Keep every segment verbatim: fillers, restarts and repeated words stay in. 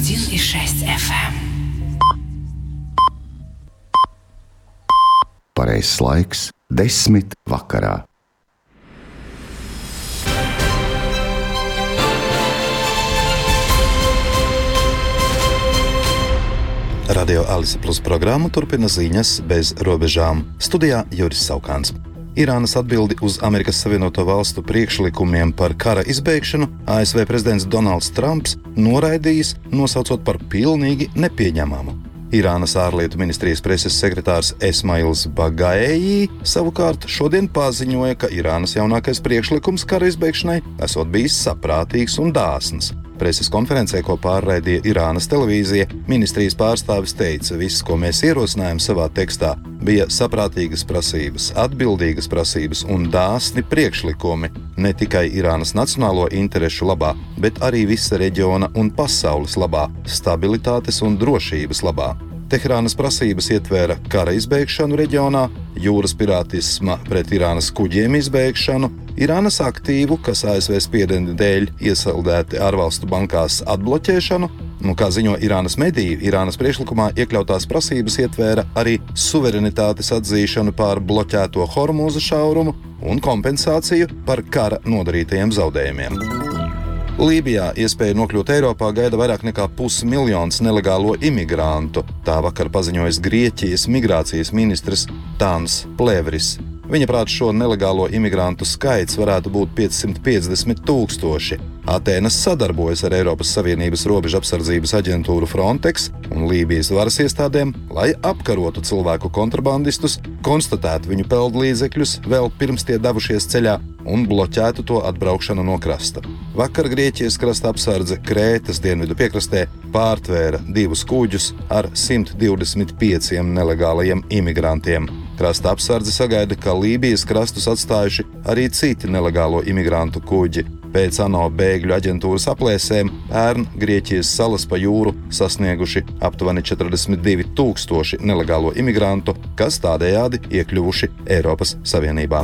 один и шесть эф эм. Pareizs laiks desmit vakarā. Radio Alisa Plus programmu turpina ziņas bez robežām. Studijā Juris Saukāns. Irānas atbildi uz Amerikas Savienoto Valstu priekšlikumiem par kara izbeigšanu A S V prezidents Donalds Trumps noraidījis, nosaucot par pilnīgi nepieņemamu. Irānas ārlietu ministrijas preses sekretārs Esmails Bagaei savukārt šodien paziņoja, ka Irānas jaunākais priekšlikums kara izbeigšanai esot bijis saprātīgs un dāsns. Preses konferencē, ko pārraidīja Irānas televīzija, ministrijas pārstāvis teica, viss, ko mēs ierosinājām savā tekstā, bija saprātīgas prasības, atbildīgas prasības un dāsni priekšlikumi ne tikai Irānas nacionālo interešu labā, bet arī visa reģiona un pasaules labā, stabilitātes un drošības labā. Teherānas prasības ietvēra kara izbeigšanu reģionā, jūras pirātisma pret Irānas kuģiem izbeigšanu, Irānas aktīvu, kas A S V spiediena dēļ iesaldēti ārvalstu bankās, atbloķēšanu, un, kā ziņo Irānas mediji, Irānas priekšlikumā iekļautās prasības ietvēra arī suverenitātes atzīšanu pār bloķēto Hormūza šaurumu un kompensāciju par kara nodarītajiem zaudējumiem. Lībijā iespēja nokļūt Eiropā gaida vairāk nekā pusmiljons nelegālo imigrantu. Tā vakar paziņojas Grieķijas migrācijas ministrs Tāns Plevris. Viņa prāt šo nelegālo imigrantu skaits varētu būt piecsimt piecdesmit tūkstoši. Atēnas sadarbojas ar Eiropas Savienības robežu apsardzības aģentūru Frontex un Lībijas varas iestādēm, lai apkarotu cilvēku kontrabandistus, konstatētu viņu peldlīdzekļus vēl pirms tie devušies ceļā un bloķētu to atbraukšanu no krasta. Vakar Grieķijas krasta apsardze Krētas dienvidu piekrastē pārtvēra divus kuģus ar simt divdesmit pieciem nelegālajiem imigrantiem. Krasta apsardze sagaida, ka Lībijas krastus atstājuši arī citi nelegālo imigrantu kuģi. Pēc ANO bēgļu aģentūras aplēsēm pērn Grieķijas salas pa jūru sasnieguši aptuveni četrdesmit divi tūkstoši nelegālo imigrantu, kas tādējādi iekļuvuši Eiropas Savienībā.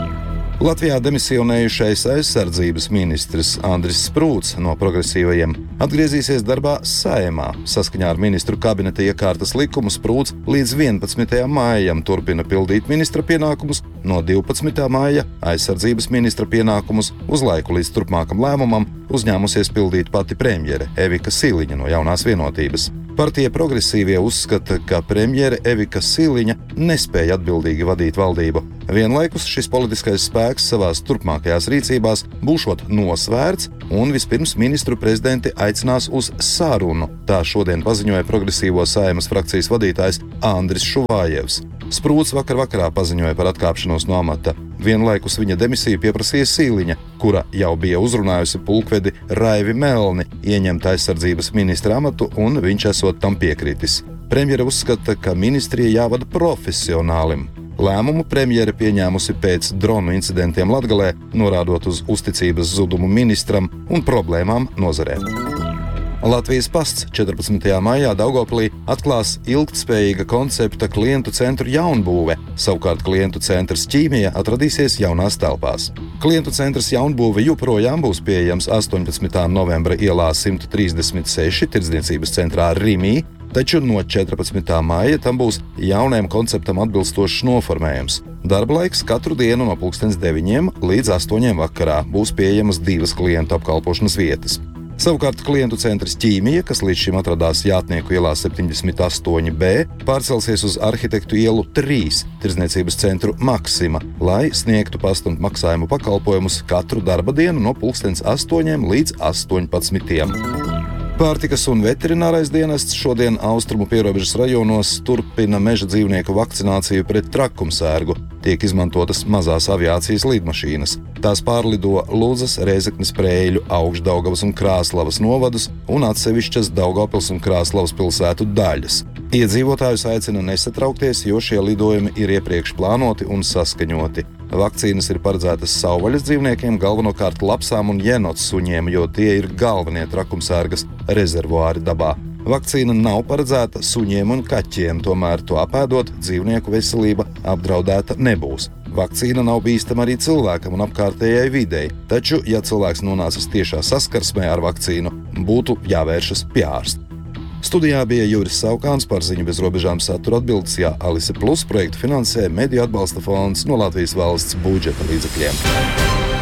Latvijā demisionējušais aizsardzības ministrs Andris Sprūts no progresīvajiem atgriezīsies darbā Saeimā. Saskaņā ar ministru kabineta iekārtas likumu Sprūts līdz vienpadsmitajam maijam turpina pildīt ministra pienākumus, no divpadsmitā maija aizsardzības ministra pienākumus uz laiku līdz turpmākam lēmumam uzņēmusies pildīt pati premjere Evika Siliņa no Jaunās vienotības. Partija progresīvie uzskata, ka premjere Evika Siliņa nespēja atbildīgi vadīt valdību. Vienlaikus šis politiskais spēks savās turpmākajās rīcībās būšot nosvērts un vispirms ministru prezidenti aicinās uz sarunu. Tā šodien paziņoja progresīvo Saeimas frakcijas vadītājs Andris Šuvājevs. Sprūts vakar vakarā paziņoja par atkāpšanos no amata. Vienlaikus viņa demisiju pieprasīja Sīliņa, kura jau bija uzrunājusi pulkvedi Raivi Melni ieņemt aizsardzības ministra amatu, un viņš esot tam piekritis. Premjere uzskata, ka ministrija jāvada profesionālim. Lēmumu premjere pieņēmusi pēc dronu incidentiem Latgalē, norādot uz uzticības zudumu ministram un problēmām nozarē. Latvijas pasts četrpadsmitajā maijā Daugavpilī atklās ilgtspējīga koncepta klientu centru jaunbūve. Savukārt klientu centrs Ķīmija atradīsies jaunās telpās. Klientu centrs jaunbūve joprojām būs pieejams astoņpadsmitā novembra ielā simt trīsdesmit seši tirdzniecības centrā Rimī, taču no četrpadsmitā maija tam būs jaunajam konceptam atbilstošs noformējums. Darba laiks katru dienu no pulkstens deviņiem līdz astoņiem vakarā būs pieejamas divas klientu apkalpošanas vietas. Savukārt klientu centrs Ķīmija, kas līdz šim atradās Jātnieku ielā septiņdesmit astoņi B, pārcelsies uz Arhitektu ielu trīs tirdzniecības centru Maksima, lai sniegtu pastu un maksājumu pakalpojumus katru darba dienu no pulkstens astoņiem līdz astoņpadsmitiem. Pārtikas un veterinārais dienests šodien austrumu pierobežas rajonos turpina meža dzīvnieku vakcināciju pret trakumsērgu. Tiek izmantotas mazās aviācijas lidmašīnas. Tās pārlido Ludzas, Rēzeknes, Prēļu, Augšdaugavas un Krāslavas novadus un atsevišķas Daugavpils un Krāslavas pilsētu daļas. Iedzīvotājus aicina nesatraukties, jo šie lidojumi ir iepriekš plānoti un saskaņoti. Vakcīnas ir paredzētas savvaļas dzīvniekiem, galvenokārt lapsām un jenots suņiem, jo tie ir galvenie trakumsērgas rezervuāri dabā. Vakcīna nav paredzēta suņiem un kaķiem, tomēr to apēdot dzīvnieku veselība apdraudēta nebūs. Vakcīna nav bīstama arī cilvēkam un apkārtējai videi, taču, ja cilvēks nonācis tiešā saskarsmē ar vakcīnu, būtu jāvēršas pie ārsta. Studijā bija Juris Saukāns, par ziņu bez robežām satura atbildes, ja Alise Plus projektu finansē Mediju atbalsta fonds no Latvijas valsts budžeta līdzekļiem.